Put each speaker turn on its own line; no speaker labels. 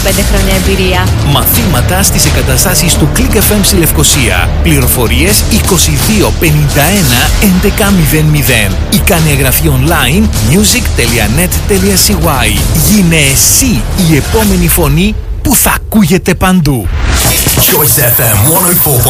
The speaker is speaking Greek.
χρόνια εμπειρία.
Μαθήματα στις εγκαταστάσεις του Click FM στη Λευκοσία. Πληροφορίες 22 51 11 00. Ή κάνε εγγραφή online music.net.cy. Γίνε εσύ η επόμενη φωνή που θα ακούγεται παντού.
Choice FM 104.